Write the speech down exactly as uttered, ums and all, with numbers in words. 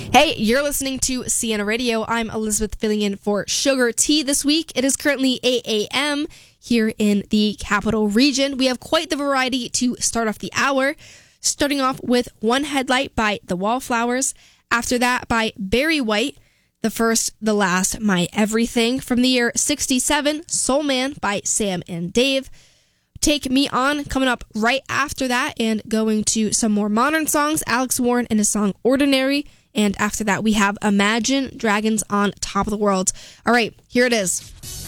Hey, you're listening to Sienna Radio. I'm Elizabeth filling in for Sugar Tea this week. It is currently eight a.m. here in the capital region. We have quite the variety to start off the hour, starting off with One Headlight by The Wallflowers. After that, by Barry White, The First, The Last, My Everything. From the year sixty-seven, Soul Man by Sam and Dave. Take Me On coming up right after that, and going to some more modern songs, Alex Warren and his song Ordinary. And after that, we have Imagine Dragons on Top of the World. All right, here it is.